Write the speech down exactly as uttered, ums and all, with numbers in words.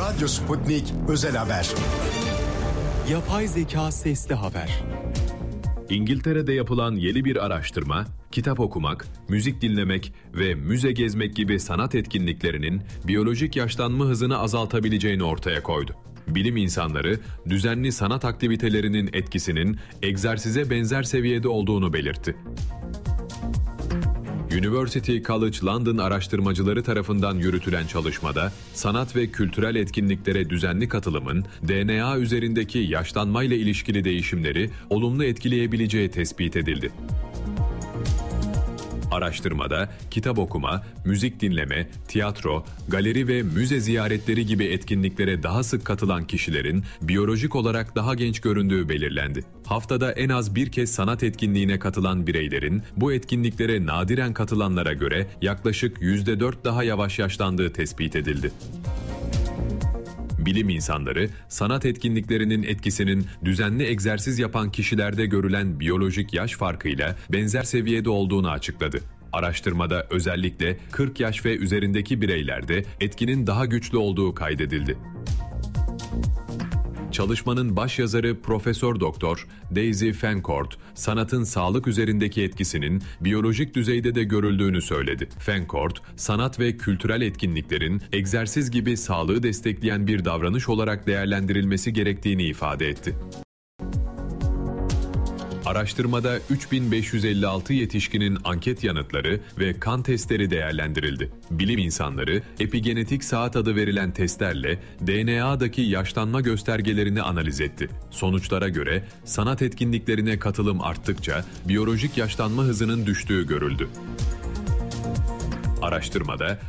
Radyo Sputnik Özel Haber. Yapay zeka sesli haber. İngiltere'de yapılan yeni bir araştırma, kitap okumak, müzik dinlemek ve müze gezmek gibi sanat etkinliklerinin biyolojik yaşlanma hızını azaltabileceğini ortaya koydu. Bilim insanları, düzenli sanat aktivitelerinin etkisinin egzersize benzer seviyede olduğunu belirtti. University College London araştırmacıları tarafından yürütülen çalışmada, sanat ve kültürel etkinliklere düzenli katılımın D N A üzerindeki yaşlanmayla ilişkili değişimleri olumlu etkileyebileceği tespit edildi. Araştırmada kitap okuma, müzik dinleme, tiyatro, galeri ve müze ziyaretleri gibi etkinliklere daha sık katılan kişilerin biyolojik olarak daha genç göründüğü belirlendi. Haftada en az bir kez sanat etkinliğine katılan bireylerin bu etkinliklere nadiren katılanlara göre yaklaşık yüzde dört daha yavaş yaşlandığı tespit edildi. Bilim insanları, sanat etkinliklerinin etkisinin düzenli egzersiz yapan kişilerde görülen biyolojik yaş farkıyla benzer seviyede olduğunu açıkladı. Araştırmada özellikle kırk yaş ve üzerindeki bireylerde etkinin daha güçlü olduğu kaydedildi. Çalışmanın başyazarı Profesör Doktor Daisy Fancourt, sanatın sağlık üzerindeki etkisinin biyolojik düzeyde de görüldüğünü söyledi. Fancourt, sanat ve kültürel etkinliklerin egzersiz gibi sağlığı destekleyen bir davranış olarak değerlendirilmesi gerektiğini ifade etti. Araştırmada üç bin beş yüz elli altı yetişkinin anket yanıtları ve kan testleri değerlendirildi. Bilim insanları, epigenetik saat adı verilen testlerle D N A'daki yaşlanma göstergelerini analiz etti. Sonuçlara göre sanat etkinliklerine katılım arttıkça biyolojik yaşlanma hızının düştüğü görüldü. Araştırmada